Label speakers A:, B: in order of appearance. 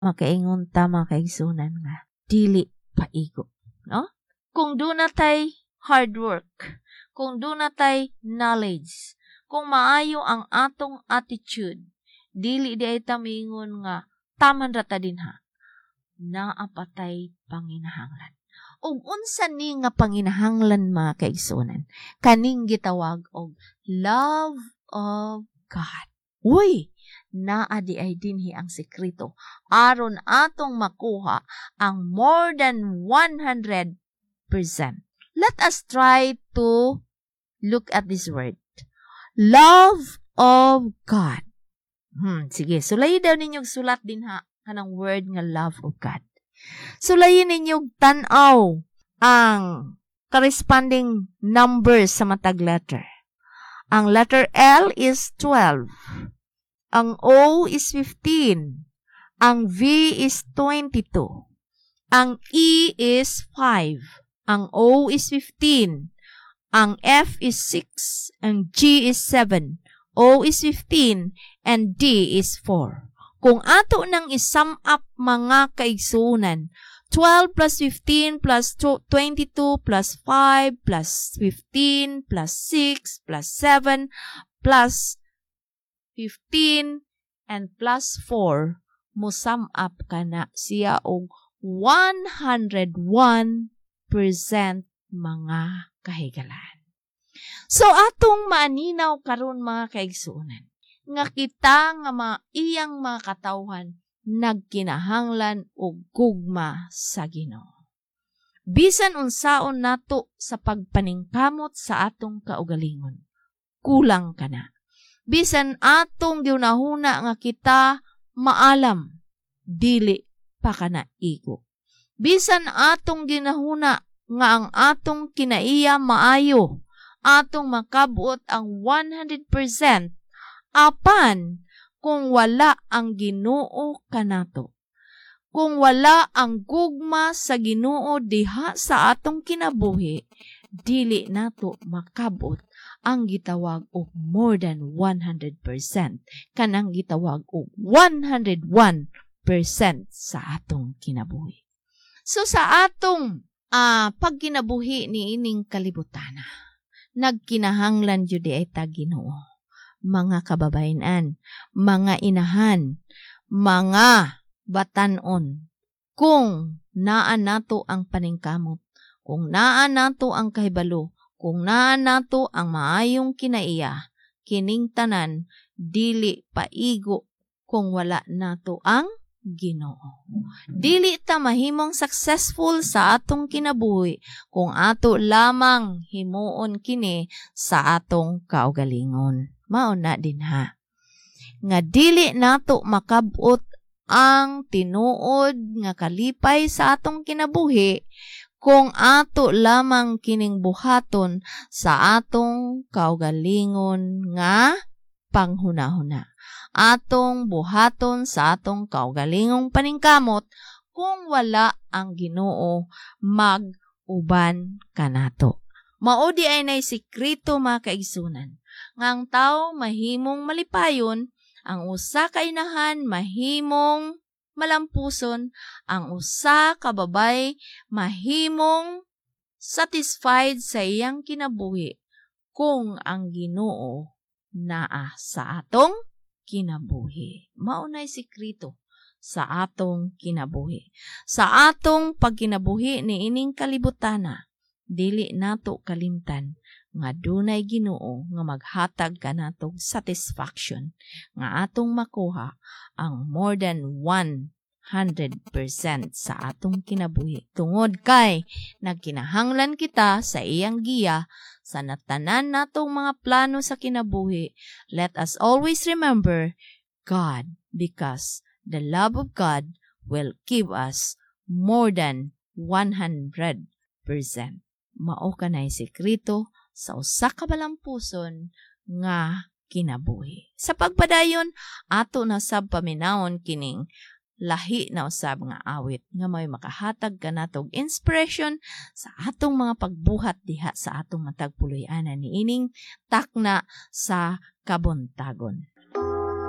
A: makaingon tama kaigsunan nga dili paigo, no? Kung do natay hard work, kung do natay knowledge, kung maayo ang atong attitude, dili di ay tamingon nga taman rata dinha, naapatay panginahanglan. Ug unsa ni nga panginahanglan mga kaigsunan, kaning gitawag og love of God. Uy, naa di ay dinhi ang sekreto aron atong makuha ang more than 100%. Let us try to look at this word. Love of God. Sige, sulayin daw ninyong sulat din ha kanang word nga love of God. Sulayin ninyong tan-aw ang corresponding numbers sa matag letter. Ang letter L is 12. Ang O is 15. Ang V is 22. Ang E is 5. Ang O is 15. Ang F is 6. Ang G is 7. O is 15. And D is 4. Kung ato nang isum up mga kaigsunan, 12 plus 15 plus 22 plus 5 plus 15 plus 6 plus 7 plus 15 and plus 4, mo sum up ka na siya og 101% mga kahigalan. So atong maaninaw karon mga kaigsunan nga kita nga iyang mga katawhan nagkinahanglan og gugma sa Ginoo. Bisan unsaon nato sa pagpaningkamot sa atong kaugalingon, kulang ka na. Bisan atong giunahuna nga kita maalam, dili pa kana igo. Bisan atong ginahuna nga ang atong kinaiya maayo, atong makabuot ang 100%, apan kung wala ang Ginoo kanato. Kung wala ang gugma sa Ginoo diha sa atong kinabuhi, dili nato makabot ang gitawag og more than 100%. Kanang gitawag og 101% sa atong kinabuhi. So sa atong pagkinabuhi ni ining kalibutana, nagkinahanglan jud ay ta Ginoo. Mga kababayenan, mga inahan, mga batanon, kung naa nato ang paningkamot, kung naa nato ang kahibalo, kung naa nato ang maayong kinaiya, kining tanan dili paigo kung wala nato ang Ginoo. Dili ta mahimong successful sa atong kinabuhi kung ato lamang himuon kini sa atong kaugalingon. Mao na din ha. Nga dili nato makabot ang tinuod nga kalipay sa atong kinabuhi kung ato lamang kining buhaton sa atong kaugalingon nga panghunahuna. Atong buhaton sa atong kaugalingong paningkamot kung wala ang Ginoo mag-uban kanato. Maudi ay nay sikreto mga kaigsunan. Ngang tao mahimong malipayon, ang usa ka inahan mahimong malampuson, ang usa ka babay mahimong satisfied sa iyang kinabuhi kung ang Ginoo naa sa atong kinabuhi. Maunay sikreto sa atong kinabuhi. Sa atong pagkinabuhi ni ining kalibutana, dili nato kalimtan nga dunay Ginoo nga maghatag kanatog satisfaction nga atong makuha ang more than 100% sa atong kinabuhi. Tungod kay nagkinahanglan kita sa iyang giya sa natanan natong mga plano sa kinabuhi. Let us always remember God, because the love of God will give us more than 100%. Mao kanay sekreto sa usa ka balampuson nga kinabuhi. Sa pagpadayon, ato na sab paminawon kining lahi na usab nga awit nga may makahatag kanatog inspiration sa atong mga pagbuhat diha sa atong matag puloy-anan niining takna sa kabuntagon.